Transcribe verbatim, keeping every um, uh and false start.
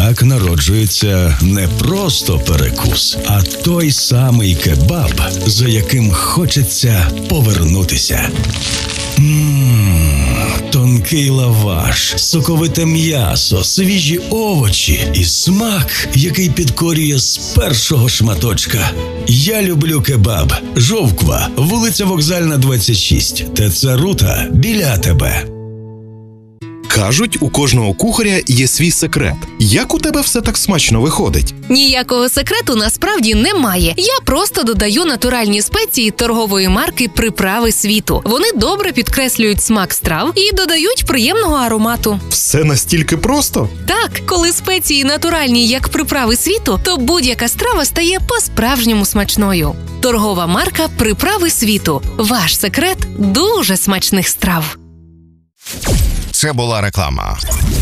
Так народжується не просто перекус, а той самий кебаб, за яким хочеться повернутися. Ммм, тонкий лаваш, соковите м'ясо, свіжі овочі і смак, який підкорює з першого шматочка. Я люблю кебаб. Жовква, вулиця Вокзальна, двадцять шість. ТЦ «Рута» біля тебе. Кажуть, у кожного кухаря є свій секрет. Як у тебе все так смачно виходить? Ніякого секрету насправді немає. Я просто додаю натуральні спеції торгової марки «Приправи світу». Вони добре підкреслюють смак страв і додають приємного аромату. Все настільки просто? Так, коли спеції натуральні, як приправи світу, то будь-яка страва стає по-справжньому смачною. Торгова марка «Приправи світу». Ваш секрет дуже смачних страв. Це була реклама.